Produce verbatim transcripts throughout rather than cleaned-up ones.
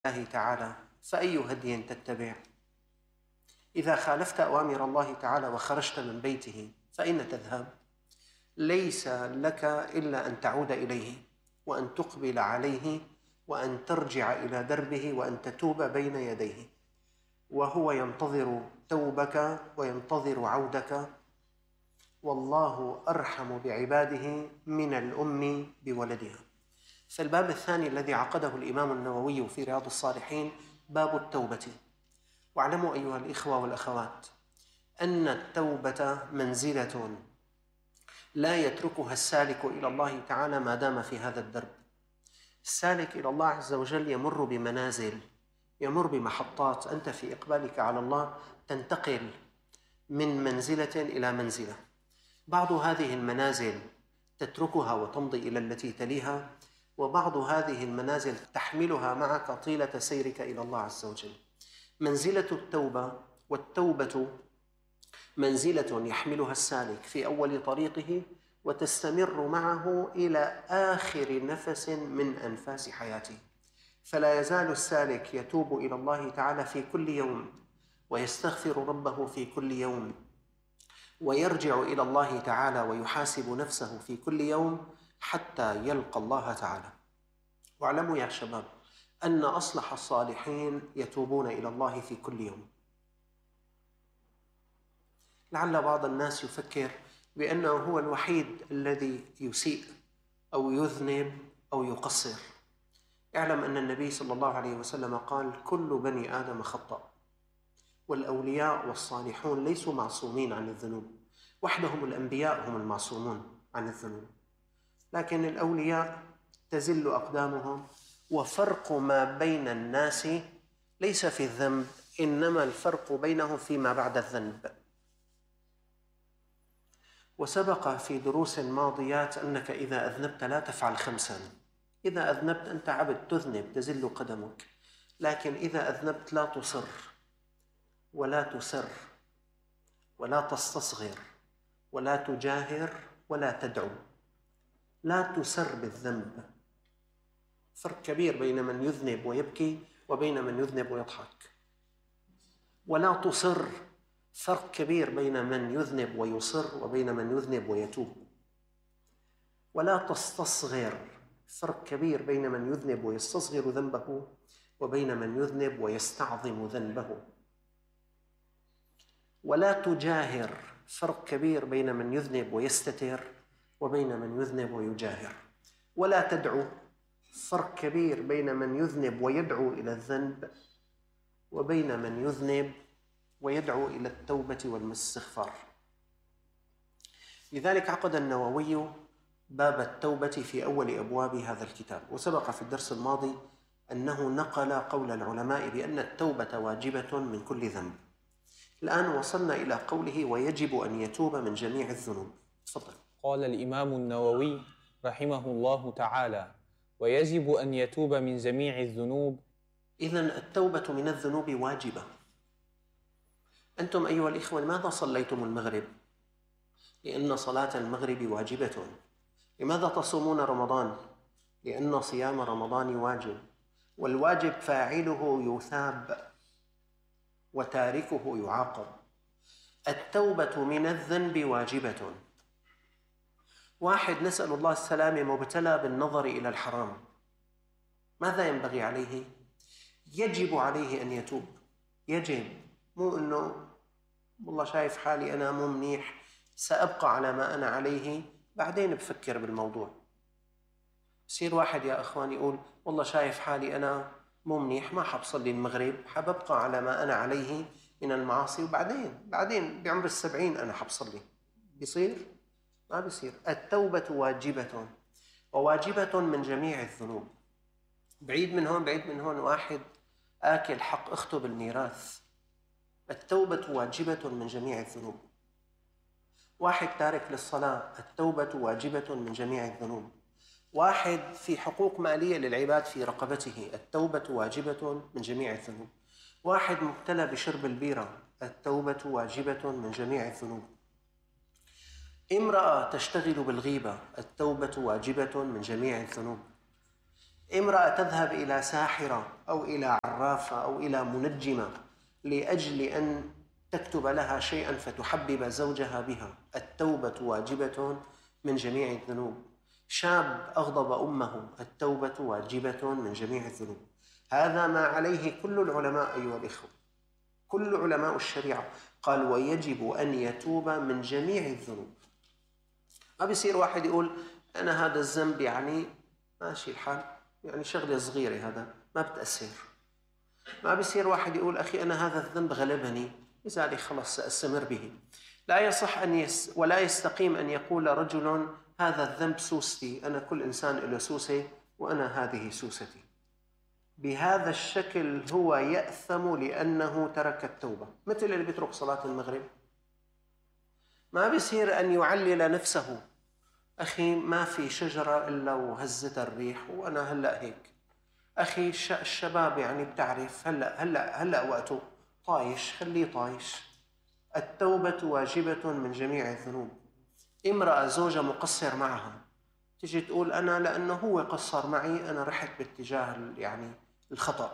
الله تعالى فأي هدي تتبع؟ إذا خالفت أوامر الله تعالى وخرجت من بيته فأين تذهب؟ ليس لك إلا أن تعود إليه وأن تقبل عليه وأن ترجع إلى دربه وأن تتوب بين يديه، وهو ينتظر توبك وينتظر عودك، والله أرحم بعباده من الأم بولدها. فالباب الثاني الذي عقده الإمام النووي في رياض الصالحين باب التوبة. واعلموا أيها الإخوة والأخوات أن التوبة منزلة لا يتركها السالك إلى الله تعالى ما دام في هذا الدرب. السالك إلى الله عز وجل يمر بمنازل، يمر بمحطات، أنت في إقبالك على الله تنتقل من منزلة إلى منزلة. بعض هذه المنازل تتركها وتمضي إلى التي تليها، وبعض هذه المنازل تحملها معك طيلة سيرك إلى الله عز وجل. منزلة التوبة، والتوبة منزلة يحملها السالك في أول طريقه وتستمر معه إلى آخر نفس من أنفاس حياته، فلا يزال السالك يتوب إلى الله تعالى في كل يوم ويستغفر ربه في كل يوم ويرجع إلى الله تعالى ويحاسب نفسه في كل يوم حتى يلقى الله تعالى. واعلموا يا شباب أن أصلح الصالحين يتوبون إلى الله في كل يوم. لعل بعض الناس يفكر بأنه هو الوحيد الذي يسيء أو يذنب أو يقصر. اعلم أن النبي صلى الله عليه وسلم قال: كل بني آدم خطأ، والأولياء والصالحون ليسوا معصومين عن الذنوب، وحدهم الأنبياء هم المعصومون عن الذنوب، لكن الأولياء تزل أقدامهم، وفرق ما بين الناس ليس في الذنب، إنما الفرق بينهم فيما بعد الذنب. وسبق في دروس ماضيات أنك إذا أذنبت لا تفعل خمسا. إذا أذنبت أنت عبد تذنب تزل قدمك، لكن إذا أذنبت لا تصر ولا تسر ولا تستصغر ولا تجاهر ولا تدعو، لا تسر بالذنب. فرق كبير بين من يذنب ويبكي وبين من يذنب ويضحك. ولا تصر، فرق كبير بين من يذنب ويصر وبين من يذنب ويتوب. ولا تستصغر، فرق كبير بين من يذنب ويستصغر ذنبه وبين من يذنب ويستعظم ذنبه. ولا تجاهر، فرق كبير بين من يذنب ويستتر وبين من يذنب ويجاهر. ولا تدعو، فرق كبير بين من يذنب ويدعو إلى الذنب وبين من يذنب ويدعو إلى التوبة والاستغفار. لذلك عقد النووي باب التوبة في أول أبواب هذا الكتاب. وسبق في الدرس الماضي أنه نقل قول العلماء بأن التوبة واجبة من كل ذنب. الآن وصلنا إلى قوله: ويجب أن يتوب من جميع الذنوب. تفضل. قال الإمام النووي رحمه الله تعالى: ويجب أن يتوب من جميع الذنوب. إذن التوبة من الذنوب واجبة. أنتم أيها الإخوة لماذا صليتم المغرب؟ لأن صلاة المغرب واجبة. لماذا تصومون رمضان؟ لأن صيام رمضان واجب، والواجب فاعله يثاب وتاركه يعاقب. التوبة من الذنب واجبة. واحد نسأل الله السلامة مبتلى بالنظر إلى الحرام، ماذا ينبغي عليه؟ يجب عليه أن يتوب. يجب، مو أنه والله شايف حالي أنا مو منيح سأبقى على ما أنا عليه بعدين بفكر بالموضوع. يصير واحد يا أخوان يقول والله شايف حالي أنا مو منيح ما حبصلي المغرب، حببقى على ما أنا عليه من المعاصي وبعدين بعدين بعمر السبعين أنا حبصلي. بيصير؟ ما بيصير. التوبة واجبة، وواجبة من جميع الذنوب. بعيد من هون بعيد من هون واحد آكل حق أخته بالميراث، التوبة واجبة من جميع الذنوب. واحد تارك للصلاة، التوبة واجبة من جميع الذنوب. واحد في حقوق مالية للعباد في رقبته، التوبة واجبة من جميع الذنوب. واحد مبتلى بشرب البيرة، التوبة واجبة من جميع الذنوب. امرأة تشتغل بالغيبة، التوبة واجبة من جميع الذنوب. امرأة تذهب إلى ساحرة أو إلى عرافة أو إلى منجمة لأجل أن تكتب لها شيئا فتحبب زوجها بها، التوبة واجبة من جميع الذنوب. شاب أغضب أمه، التوبة واجبة من جميع الذنوب. هذا ما عليه كل العلماء أيها الإخوة، كل علماء الشريعة قال ويجب أن يتوب من جميع الذنوب. ما بيصير واحد يقول أنا هذا الذنب يعني ماشي الحال، يعني شغلة صغيرة هذا ما بتأثر. ما بيصير واحد يقول أخي أنا هذا الذنب غلبني لذلك خلص سأستمر به. لا يصح أن يس ولا يستقيم أن يقول رجل هذا الذنب سوستي، أنا كل إنسان له سوسة وأنا هذه سوستي. بهذا الشكل هو يأثم لأنه ترك التوبة، مثل اللي بيترك صلاة المغرب. ما بيصير أن يعلل نفسه أخي ما في شجرة إلا وهزت الريح وأنا هلأ هيك، أخي الشباب يعني بتعرف هلأ هلأ هلأ وقته طايش، خليه طايش. التوبة واجبة من جميع الذنوب. امرأة زوجة مقصر معها تجي تقول أنا لأنه هو قصر معي أنا رحت باتجاه يعني الخطأ،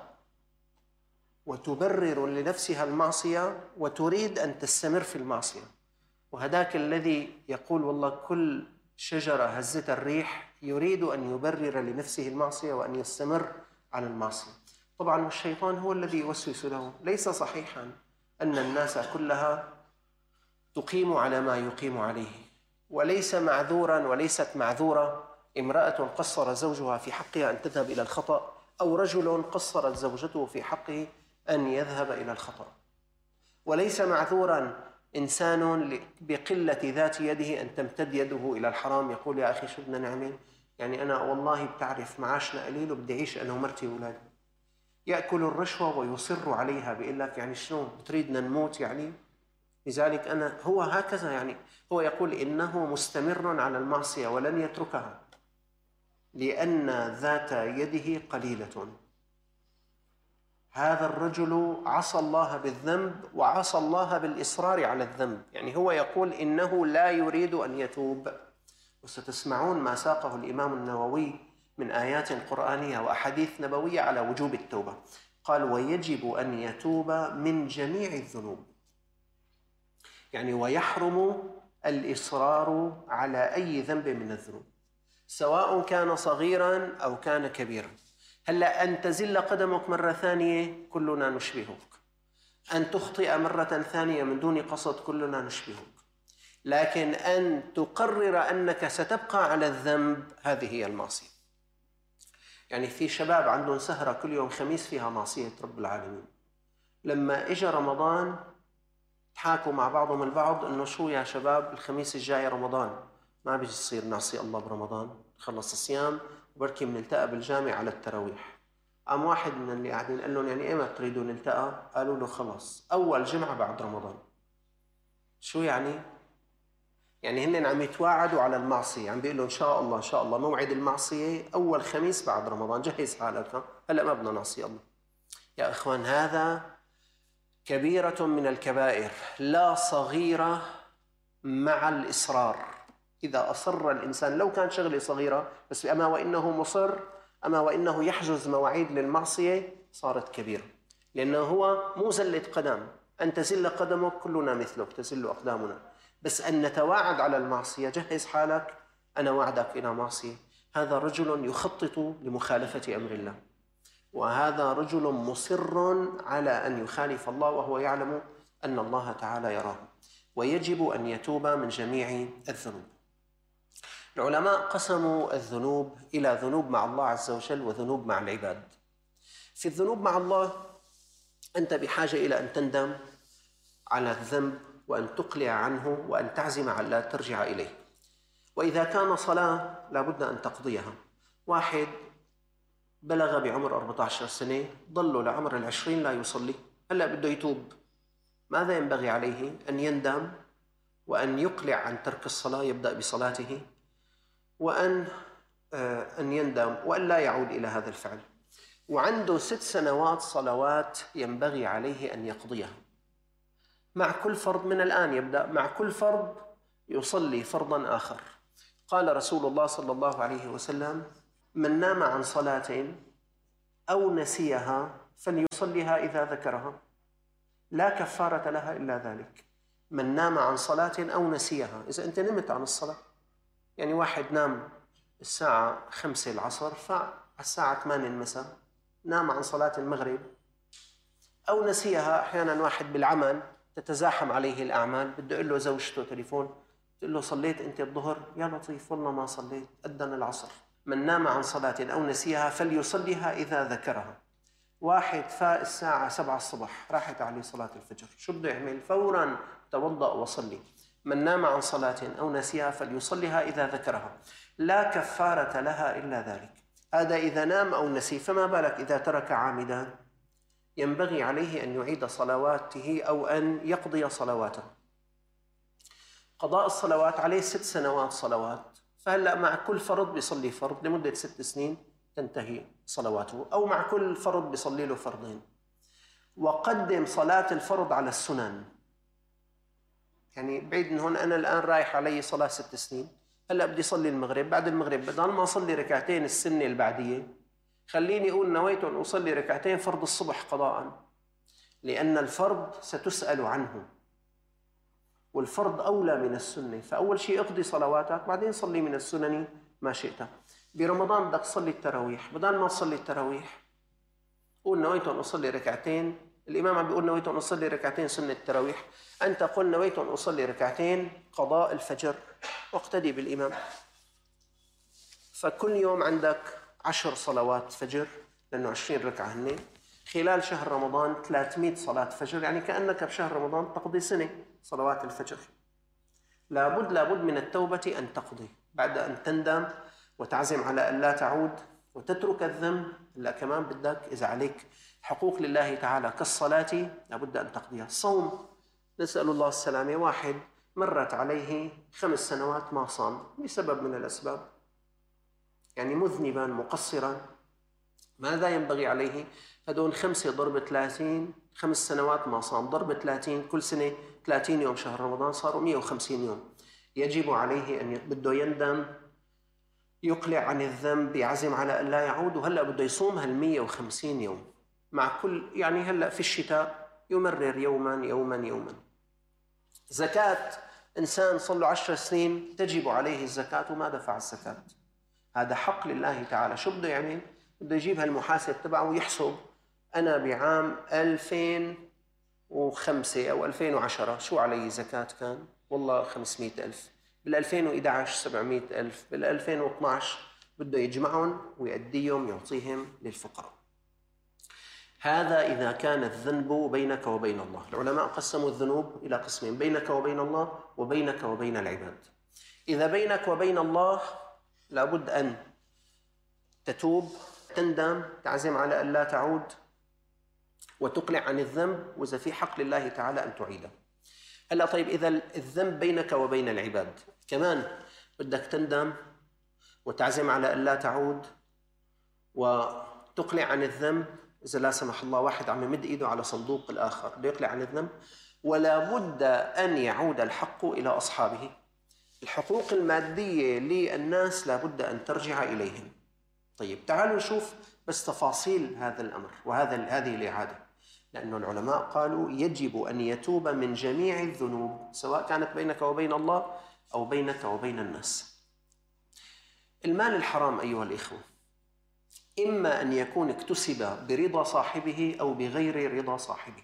وتبرر لنفسها المعصية وتريد أن تستمر في المعصية. وهذاك الذي يقول والله كل شجرة هزت الريح يريد أن يبرر لنفسه المعصية وأن يستمر على المعصية. طبعا الشيطان هو الذي يوسوس له. ليس صحيحا أن الناس كلها تقيم على ما يقيم عليه، وليس معذورا وليست معذورة امرأة قصر زوجها في حقها أن تذهب إلى الخطأ، أو رجل قصرت زوجته في حقه أن يذهب إلى الخطأ. وليس معذورا إنسان بقلة ذات يده أن تمتد يده إلى الحرام يقول يا أخي شو بدنا نعمل، يعني أنا والله بتعرف معاشنا قليل وبدي أعيش أنا ومرتي وأولادي. يأكل الرشوة ويصر عليها، بيقول لك يعني شنو بتريدنا نموت يعني؟ لذلك أنا هو هكذا، يعني هو يقول إنه مستمر على المعصية ولن يتركها لأن ذات يده قليلة. هذا الرجل عصى الله بالذنب وعصى الله بالإصرار على الذنب، يعني هو يقول إنه لا يريد أن يتوب. وستسمعون ما ساقه الإمام النووي من آيات قرآنية وأحاديث نبوية على وجوب التوبة. قال ويجب أن يتوب من جميع الذنوب، يعني ويحرم الإصرار على أي ذنب من الذنوب سواء كان صغيرا أو كان كبيرا. هلأ أن تزل قدمك مرة ثانية كلنا نشبهك، أن تخطئ مرة ثانية من دون قصد كلنا نشبهك، لكن أن تقرر أنك ستبقى على الذنب هذه هي المعصية. يعني في شباب عندهم سهرة كل يوم خميس فيها معصية رب العالمين، لما إجا رمضان تحاكوا مع بعضهم البعض إنه شو يا شباب الخميس الجاي رمضان ما بيجي تصير نعصي الله برمضان، خلص الصيام وبركي بنلتقى بالجامع على التراويح. قام واحد من اللي قاعدين قال لهم يعني ايمتى تريدوا نلتقى؟ قالوا له خلص أول جمعة بعد رمضان. شو يعني؟ يعني هن عم يتواعدوا على المعصية، عم بيقولوا إن شاء الله إن شاء الله موعد المعصية أول خميس بعد رمضان، جهز حالك هلأ ما بدنا نعصي الله. يا إخوان هذا كبيرة من الكبائر، لا صغيرة مع الإصرار. إذا أصر الإنسان لو كان شغلة صغيرة بس أما وإنه مصر، أما وإنه يحجز مواعيد للمعصية صارت كبيرة، لأنه هو مو زلة قدم. أن تزل قدمك كلنا مثلك تزل أقدامنا، بس أن نتواعد على المعصية جهز حالك أنا وعدك إلى معصية. هذا رجل يخطط لمخالفة أمر الله، وهذا رجل مصر على أن يخالف الله وهو يعلم أن الله تعالى يراه. ويجب أن يتوب من جميع الذنوب. العلماء قسموا الذنوب إلى ذنوب مع الله عز وجل وذنوب مع العباد. في الذنوب مع الله أنت بحاجة إلى أن تندم على الذنب وأن تقلع عنه وأن تعزم على لا ترجع إليه. وإذا كان صلاة لابد أن تقضيها. واحد بلغ بعمر أربعة عشر سنة ضل لعمر العشرين لا يصلي، هلأ بده يتوب، ماذا ينبغي عليه؟ أن يندم وأن يقلع عن ترك الصلاة، يبدأ بصلاته، وأن أن يندم وأن لا يعود إلى هذا الفعل. وعنده ست سنوات صلوات ينبغي عليه أن يقضيها مع كل فرض. من الآن يبدأ مع كل فرض يصلي فرضا آخر. قال رسول الله صلى الله عليه وسلم من نام عن صلاة أو نسيها فليصليها إذا ذكرها، لا كفارة لها إلا ذلك. من نام عن صلاة أو نسيها، إذا أنت نمت عن الصلاة، يعني واحد نام الساعة خمسة العصر فالساعة ثمانية المساء نام عن صلاة المغرب أو نسيها. أحيانا واحد بالعمل تتزاحم عليه الأعمال، بده يقول له زوجته تليفون تقول له صليت أنت الظهر؟ يا لطيف والله ما صليت، أذن العصر. من نام عن صلاة أو نسيها فليصليها إذا ذكرها. واحد فاء الساعة سبعة الصبح راحت عليه صلاة الفجر، شو بده يعمل؟ فورا توضأ وصلي. من نام عن صلاة أو نسيها فليصليها إذا ذكرها، لا كفارة لها إلا ذلك. هذا إذا نام أو نسي، فما بالك إذا ترك عامدا؟ ينبغي عليه أن يعيد صلواته أو أن يقضي صلواته. قضاء الصلوات عليه ست سنوات صلوات، فهلأ مع كل فرض بيصلي فرض لمدة ست سنين تنتهي صلواته، أو مع كل فرض بيصلي له فرضين. وقدم صلاة الفرض على السنن، يعني بعيد من هون أنا الآن رايح علي صلاة ست سنين، هلأ بدي صلي المغرب، بعد المغرب بدل ما أصلي ركعتين السنة البعدية خليني أقول نويت أن أصلي ركعتين فرض الصبح قضاء، لأن الفرض ستسأل عنه والفرض أولى من السنة. فأول شيء اقضي صلواتك بعدين صلي من السنن ما شئت. برمضان بدك تصلي التراويح، بدل ما تصلي التراويح قول نويت أن أصلي ركعتين، الإمام عم بيقول نويت أن أصلي ركعتين سنة التراويح، أنت قل نويت أن أصلي ركعتين قضاء الفجر واقتدي بالإمام. فكل يوم عندك عشر صلوات فجر، لأنه عشرين ركعة هن خلال شهر رمضان ثلاثمئة صلاة فجر، يعني كأنك بشهر رمضان تقضي سنة صلوات الفجر. لابد لابد من التوبة أن تقضي بعد أن تندم وتعزم على أن لا تعود وتترك الذنب. لا كمان بدك إذا عليك حقوق لله تعالى كالصلاة لابد أن تقضيها. الصوم نسأل الله السلامة، واحد مرت عليه خمس سنوات ما صام لسبب من الأسباب، يعني مذنبا مقصرا، ماذا ينبغي عليه؟ هدول خمسة ضرب ثلاثين، خمس سنوات ما صام ضرب ثلاثين، كل سنة ثلاثين يوم شهر رمضان صاروا مئة وخمسين يوم. يجب عليه أن بده يندم، يقلع عن الذنب، يعزم على أن لا يعود، وهلأ بده يصوم هالمئة وخمسين يوم مع كل، يعني هلأ في الشتاء يمرر يوما يوما يوما. زكاة إنسان صلى له عشر سنين تجب عليه الزكاة وما دفع الزكاة، هذا حق لله تعالى. شو بده يعمل؟ بده يجيب هالمحاسب تبعه ويحسب أنا بعام ألفين وخمسة أو ألفين وعشرة شو علي زكاة كان؟ والله خمسمئة ألف، بالألفين وإحدى عشر سبعمئة ألف، بالألفين واثني عشر بده يجمعهم ويؤديهم يعطيهم للفقراء. هذا إذا كان الذنب بينك وبين الله. العلماء قسموا الذنوب إلى قسمين: بينك وبين الله وبينك وبين العباد. إذا بينك وبين الله لابد أن تتوب، تندم، تعزم على أن لا تعود وتقلع عن الذنب، وإذا في حق لله تعالى أن تعيده. هلا طيب إذا الذنب بينك وبين العباد كمان بدك تندم وتعزم على أن لا تعود وتقلع عن الذنب. إذا لا سمح الله واحد عم يمد إيده على صندوق الآخر بده يقلع عن الذنب، ولا بد أن يعود الحق إلى أصحابه. الحقوق المادية للناس لا بد أن ترجع إليهم. طيب تعالوا نشوف بس تفاصيل هذا الأمر وهذا هذه الإعادة، لأن العلماء قالوا يجب أن يتوب من جميع الذنوب سواء كانت بينك وبين الله أو بينك وبين الناس. المال الحرام أيها الإخوة إما أن يكون اكتسب برضا صاحبه أو بغير رضا صاحبه.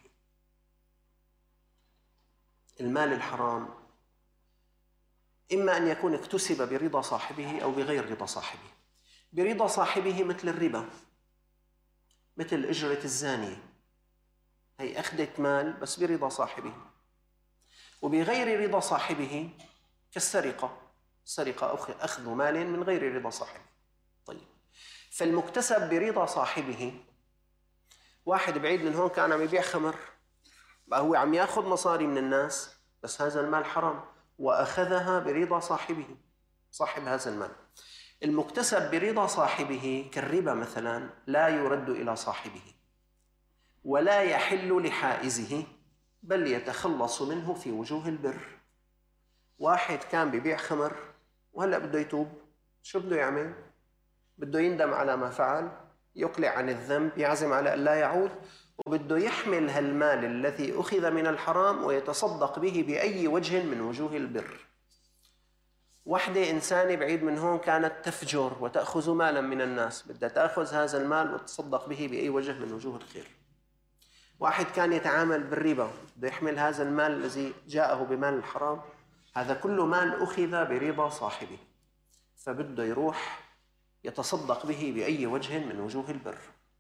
المال الحرام إما أن يكون اكتسب برضا صاحبه أو بغير رضا صاحبه. برضا صاحبه مثل الربا، مثل أجرة الزانية، هي أخذت مال بس برضا صاحبه. وبغير رضا صاحبه كالسرقة، السرقة أخذ مال من غير رضا صاحبه. طيب فالمكتسب برضا صاحبه، واحد بعيد من هون كان عم يبيع خمر، بقى هو عم ياخذ مصاري من الناس بس هذا المال حرام وأخذها برضا صاحبه، صاحب هذا المال. المكتسب برضا صاحبه كالربا مثلا لا يرد إلى صاحبه ولا يحل لحائزه بل يتخلص منه في وجوه البر. واحد كان بيبيع خمر وهلأ بده يتوب، شو بده يعمل؟ بده يندم على ما فعل، يقلع عن الذنب، يعزم على أن لا يعود، وبده يحمل هالمال الذي أخذ من الحرام ويتصدق به بأي وجه من وجوه البر. وحدة إنسانة بعيد من هون كانت تفجر وتأخذ مالا من الناس، بدها تأخذ هذا المال وتصدق به بأي وجه من وجوه الخير. واحد كان يتعامل بالربا، بده يحمل هذا المال الذي جاءه بمال الحرام، هذا كله مال أخذ برضا صاحبه، فبده يروح يتصدق به بأي وجه من وجوه البر.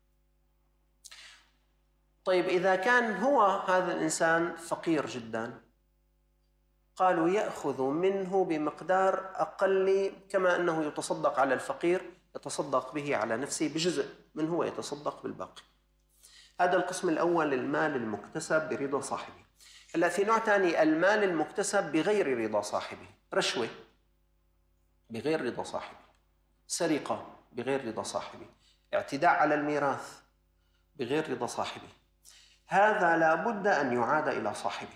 طيب إذا كان هو هذا الإنسان فقير جدا، قالوا يأخذ منه بمقدار أقل، كما أنه يتصدق على الفقير يتصدق به على نفسه بجزء منه ويتصدق بالباقي. هذا القسم الأول، المال المكتسب برضا صاحبه. هلا في نوع ثاني، المال المكتسب بغير رضا صاحبه، رشوة بغير رضا صاحبه، سرقة بغير رضا صاحبه، اعتداء على الميراث بغير رضا صاحبه. هذا لابد أن يعاد إلى صاحبه،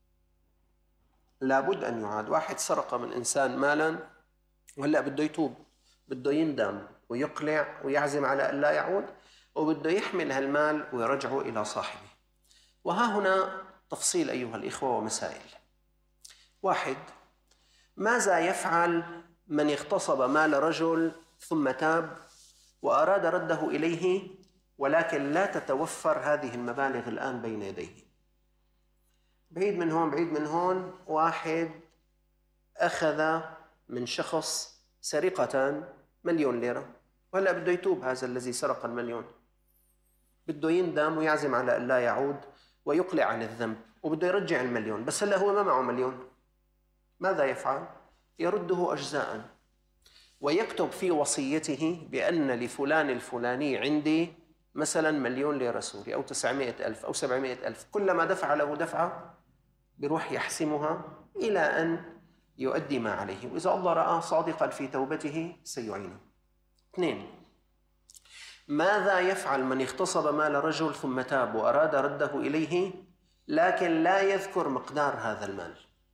لابد أن يعاد. واحد سرق من إنسان مالا وهلأ بده يتوب، بده يندم ويقلع ويعزم على أن لا يعود، وبده يحمل هالمال ويرجعه إلى صاحبه. وها هنا تفصيل أيها الإخوة ومسائل. واحد، ماذا يفعل من اغتصب مال رجل ثم تاب وأراد رده إليه ولكن لا تتوفر هذه المبالغ الآن بين يديه؟ بعيد من هون بعيد من هون، واحد أخذ من شخص سرقة مليون ليرة، وهلأ بده يتوب هذا الذي سرق المليون، بده يندم ويعزم على أن لا يعود ويقلع عن الذنب، وبده يرجع المليون، بس هلأ هو ما معه مليون. ماذا يفعل؟ يرده أجزاء ويكتب في وصيته بأن لفلان الفلاني عندي مثلا مليون ليرة سوري أو تسعمائة ألف أو سبعمائة ألف، كلما دفع له دفعة بروح يحسمها إلى أن يؤدي ما عليه، وإذا الله رأى صادقا في توبته سيعينه. اثنين، ماذا يفعل من اغتصب مال رجل ثم تاب وأراد رده إليه لكن لا يذكر مقدار هذا المال؟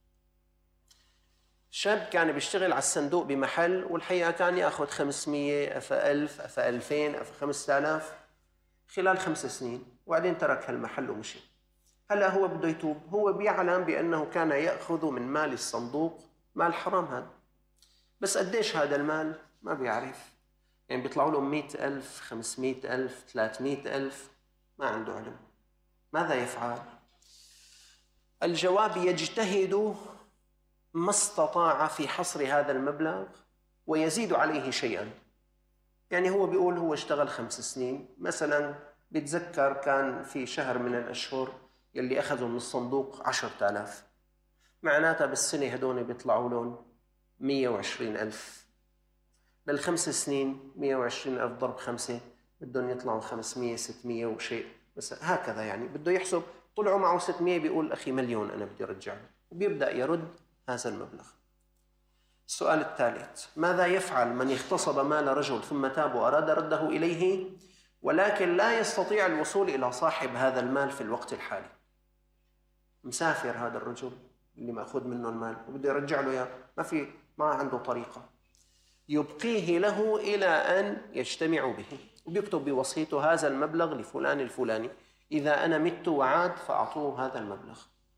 شاب كان بيشتغل على الصندوق بمحل، والحقيقة كان يأخذ خمسمية أفا ألف أفا ألفين أفا خمسة آلاف خلال خمس سنين، وبعدين ترك هالمحل ومشي. هلا هو بده يتوب، هو بيعلم بأنه كان يأخذ من مال الصندوق مال حرام هذا، بس قديش هذا المال ما بيعرف، يعني بيطلعوا له مئة ألف خمسمائة ألف ثلاثمائة ألف، ما عنده علم. ماذا يفعل؟ الجواب يجتهد ما استطاع في حصر هذا المبلغ ويزيد عليه شيئا. يعني هو بيقول هو اشتغل خمس سنين مثلا، بيتذكر كان في شهر من الأشهر يلي أخذوا من الصندوق عشرة آلاف، معناتها بالسنة هدول بيطلعوا لهم مئة وعشرين ألف، بالخمس سنين مئة وعشرين ألف ضرب خمسة بدهم يطلعوا خمسمائة ستمائة وشيء، بس هكذا يعني بده يحسب. طلعوا معه ستمائة، بيقول أخي مليون أنا بدي أرجعه، وبيبدأ يرد هذا المبلغ. السؤال الثالث، ماذا يفعل من اغتصب مال رجل ثم تاب وأراد رده إليه ولكن لا يستطيع الوصول إلى صاحب هذا المال في الوقت الحالي؟ مسافر هذا الرجل اللي مأخذ منه المال وبده يرجع له إياه، ما في ما عنده طريقة، يبقيه له إلى أن يجتمعوا به، وبيكتب بوصيته هذا المبلغ لفلان الفلاني، إذا أنا مت وعاد فأعطوه هذا المبلغ.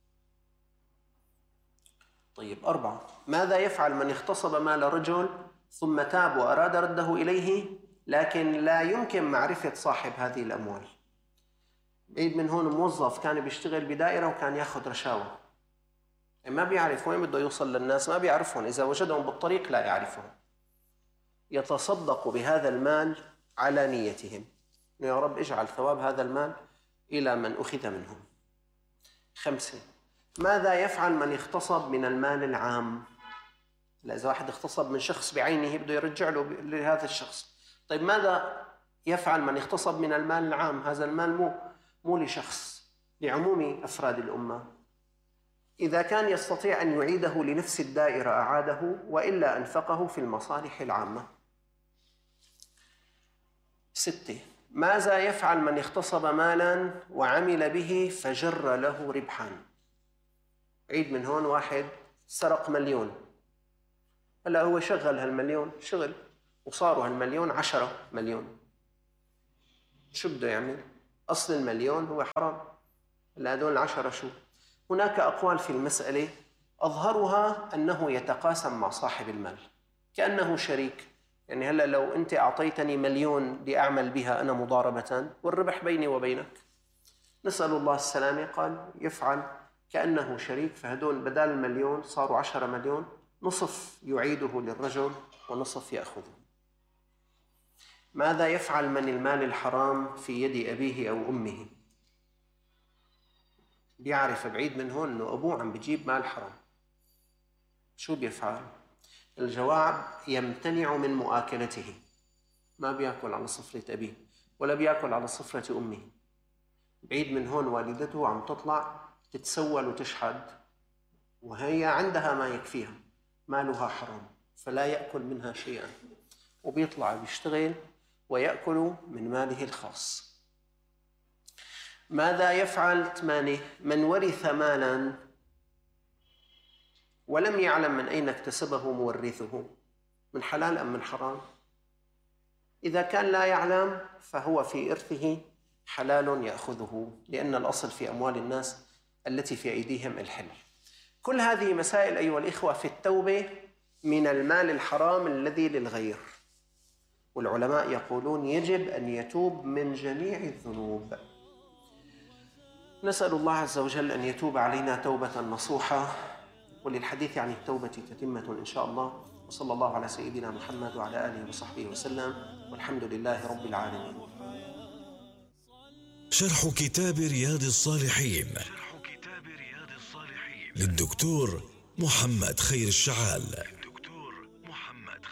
طيب أربعة، ماذا يفعل من اغتصب مال رجل ثم تاب وأراد رده إليه لكن لا يمكن معرفة صاحب هذه الأموال؟ بعيد من هون، موظف كان بيشتغل بدائرة وكان يأخذ رشاوى، ما بيعرف وين بده يوصل للناس، ما بيعرفهم، إذا وجدهم بالطريق لا يعرفهم، يتصدق بهذا المال على نيتهم، يا رب اجعل ثواب هذا المال إلى من أخذ منهم. خمسة، ماذا يفعل من اغتصب من المال العام؟ لا، إذا واحد اغتصب من شخص بعينه بده يرجع له لهذا الشخص. طيب ماذا يفعل من اغتصب من المال العام؟ هذا المال مو مو لشخص، لعموم أفراد الأمة. إذا كان يستطيع أن يعيده لنفس الدائرة أعاده، وإلا أنفقه في المصالح العامة. ستة، ماذا يفعل من اغتصب مالا وعمل به فجر له ربحا؟ عيد من هون، واحد سرق مليون، هلا هو شغل هالمليون شغل، وصاروا هالمليون عشرة مليون، شو بده يعمل؟ أصل المليون هو حرام، هدول العشرة شو؟ هناك أقوال في المسألة أظهرها أنه يتقاسم مع صاحب المال كأنه شريك. يعني هلأ لو أنت أعطيتني مليون لأعمل بها أنا مضاربة والربح بيني وبينك، نسأل الله السلامة، قال يفعل كأنه شريك، فهدول بدل المليون صاروا عشرة مليون، نصف يعيده للرجل ونصف يأخذه. ماذا يفعل من المال الحرام في يد أبيه أو أمه؟ بيعرف بعيد من هون أنه أبوه عم بيجيب مال حرام، شو بيفعل؟ الجواب يمتنع من مؤاكلته، ما بيأكل على صفرة أبيه ولا بيأكل على صفرة أمه. بعيد من هون والدته عم تطلع تتسول وتشحد وهي عندها ما يكفيها، مالها حرام، فلا يأكل منها شيئا، وبيطلع بيشتغل ويأكل من ماله الخاص. ماذا يفعل ثمانية من ورث مالا ولم يعلم من أين اكتسبه مورثه، من حلال أم من حرام؟ إذا كان لا يعلم فهو في إرثه حلال يأخذه، لأن الأصل في أموال الناس التي في أيديهم الحل. كل هذه مسائل أيها الإخوة في التوبة من المال الحرام الذي للغير، والعلماء يقولون يجب أن يتوب من جميع الذنوب. نسأل الله عز وجل أن يتوب علينا توبة نصوحة، وللحديث عن التوبة تتمة إن شاء الله. وصلى الله على سيدنا محمد وعلى آله وصحبه وسلم، والحمد لله رب العالمين. شرح كتاب رياض الصالحين للدكتور محمد خير الشعال.